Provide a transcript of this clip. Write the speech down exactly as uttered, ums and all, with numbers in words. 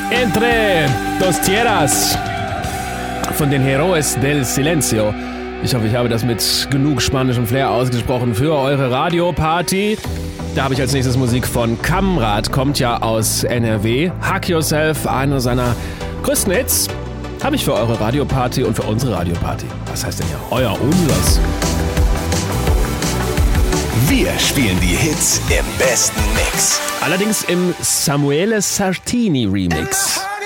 Entre dos tierras von den Héroes del Silencio. Ich hoffe, ich habe das mit genug spanischem Flair ausgesprochen für eure Radioparty. Da habe ich als nächstes Musik von Kamrat, kommt ja aus N R W. Hug Yourself, einer seiner größten Hits, habe ich für eure Radioparty und für unsere Radioparty. Was heißt denn hier? Euer Unlass. Wir spielen die Hits im besten Mix. Allerdings im Samuele Sartini Remix.